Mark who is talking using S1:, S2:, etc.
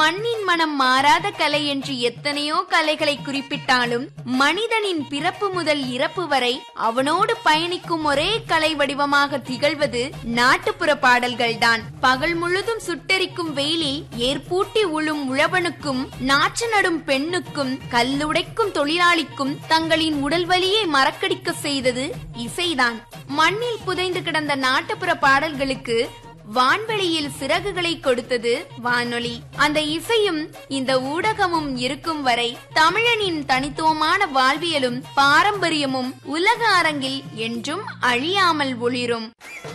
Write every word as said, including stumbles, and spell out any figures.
S1: மண்ணின் மனம் மாறாத கலை என்று எத்தனையோ கலைகளை குறிப்பிட்டாலும் மனிதனின் பிறப்பு முதல் இறப்பு வரை அவனோடு பயணிக்கும் ஒரே கலை வடிவமாக திகழ்வது நாட்டுப்புற பாடல்கள்தான். பகல் முழுதும் சுட்டெரிக்கும் வெயிலில் ஏற்பூட்டி உழும் உழவனுக்கும் நாற்று நடும் பெண்ணுக்கும் கல்லுடைக்கும் தொழிலாளிக்கும் தங்களின் உடல் வலியை மறக்கடிக்க செய்தது இசைதான். மண்ணில் புதைந்து கிடந்த நாட்டுப்புற பாடல்களுக்கு வான்வெளியில் சிறகுகளை கொடுத்தது வானொலி. அந்த இசையும் இந்த ஊடகமும் இருக்கும் வரை தமிழனின் தனித்துவமான வாழ்வியலும் பாரம்பரியமும் உலக அரங்கில் என்றும் அழியாமல் ஒளிரும்.